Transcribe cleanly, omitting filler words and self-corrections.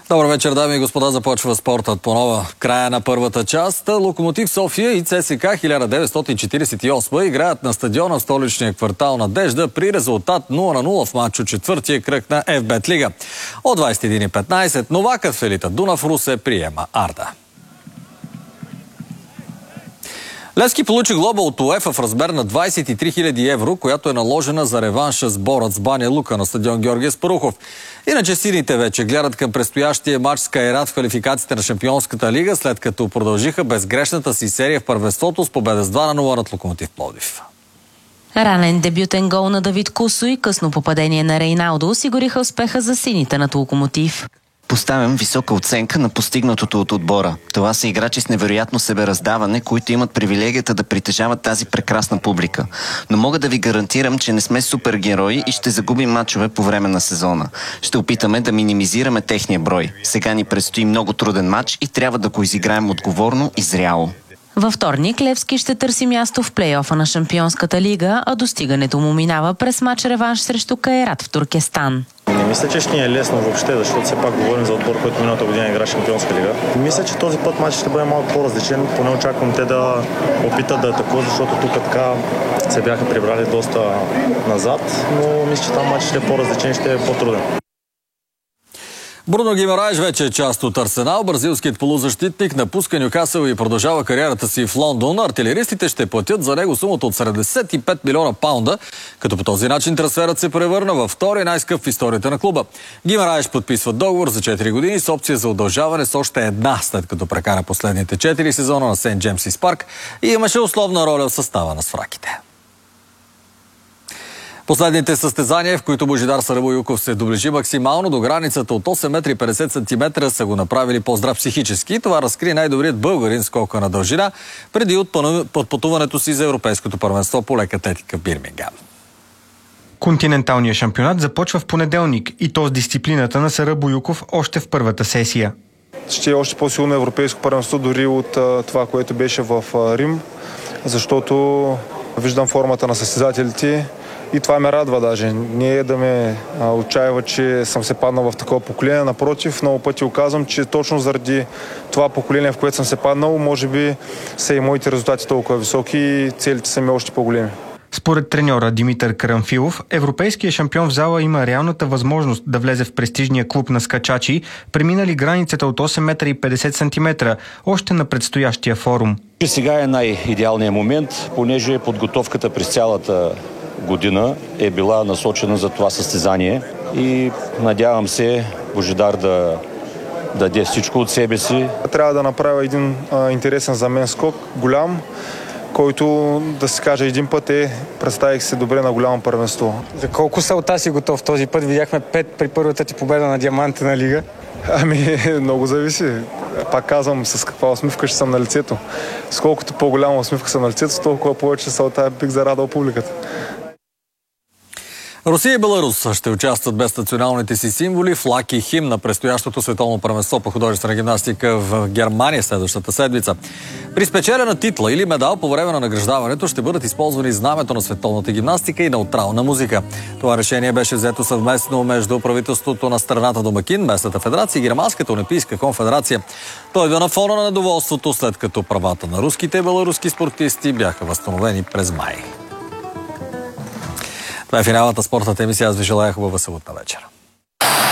Добър вечер, дами и господа. Започва спортът по нова. Края на първата част. Локомотив София и ЦСКА 1948 играят на стадиона в столичния квартал Надежда при резултат 0-0 в матч от четвъртия кръг на ФБ Лига. От 21:15 новакът в елита Дунав Русе приема Арда. Левски получи глоба от УЕФА в размер на 23 000 евро, която е наложена за реванша с Борът с Баня Лука на стадион Георги Аспарухов. Иначе сините вече гледат към предстоящия матч с Кайрат в квалификациите на Шампионската лига, след като продължиха безгрешната си серия в първенството с победа с 2-0 над Локомотив Пловдив. Ранен дебютен гол на Давид Кусо и късно попадение на Рейналдо осигуриха успеха за сините над Локомотив. Поставям висока оценка на постигнатото от отбора. Това са играчи с невероятно себераздаване, които имат привилегията да притежават тази прекрасна публика. Но мога да ви гарантирам, че не сме супергерои и ще загубим мачове по време на сезона. Ще опитаме да минимизираме техния брой. Сега ни предстои много труден мач и трябва да го изиграем отговорно и зряло. Във вторник Левски ще търси място в плейофа на Шампионската лига, а достигането му минава през мач реванш срещу Кайрат в Туркестан. Не мисля, че ще ни е лесно въобще, защото все пак говорим за отбор, който миналата година игра Шампионска лига. Мисля, че този път матч ще бъде малко по-различен. Поне очаквам те да опитат да атакуват, защото тук така се бяха прибрали доста назад, но мисля, че там матч ще е по-различен и ще е по-труден. Бруно Гимараеш вече е част от Арсенал. Бразилският полузащитник напуска Нюкасъл и продължава кариерата си в Лондон. Артилеристите ще платят за него сумата от 75 милиона паунда, като по този начин трансферът се превърна във втори най-скъп в историята на клуба. Гимараеш подписва договор за 4 години с опция за удължаване с още една, след като прекара последните 4 сезона на Сент Джеймсис парк и имаше основна роля в състава на сфраките. Последните състезания, в които Божидар Сарабоюков се доближи максимално до границата от 8 метра и 50 сантиметра, са го направили по-здрав психически. Това разкри най-добрият българин скока на дължина преди отпътуването си за Европейското първенство по лека атлетика в Бирмингам. Континенталният шампионат започва в понеделник и то с дисциплината на Сарабоюков още в първата сесия. Ще е още по-силно европейско първенство дори от това, което беше в Рим, защото виждам формата на състезателите. И това ме радва даже. Не е да ме отчаива, че съм се паднал в такова поколение. Напротив, много пъти оказвам, че точно заради това поколение, в което съм се паднал, може би са и моите резултати толкова високи и целите са ми още по-големи. Според треньора Димитър Карамфилов, европейският шампион в зала има реалната възможност да влезе в престижния клуб на скачачи, преминали границата от 8 метра и 50 сантиметра, още на предстоящия форум. Сега е най-идеалният момент, понеже подготовката през цялата година е била насочена за това състезание и надявам се Божидар да даде всичко от себе си. Трябва да направя един интересен за мен скок, голям, който да се каже един път представих се добре на голямо първенство. За колко салта си готов този път? Видяхме 5 при първата ти победа на Диамантена лига. Ами, много зависи. Пак казвам, с каква усмивка ще съм на лицето. С колкото по-голяма усмивка съм на лицето, с толкова повече салта бих зарадал публиката. Русия и Беларус ще участват без националните си символи, флаг и химн на предстоящото световно първенство по художествена гимнастика в Германия следващата седмица. При спечелена титла или медал по време на награждаването ще бъдат използвани знамето на световната гимнастика и неутрална музика. Това решение беше взето съвместно между правителството на страната домакин, местната федерация и Германската олимпийска конфедерация. Той бе на фона на недоволството, след като правата на руските и беларуски спортисти бяха възстановени през май. Това е финалната спортната емисия. Аз ви желая хубава съботна вечер.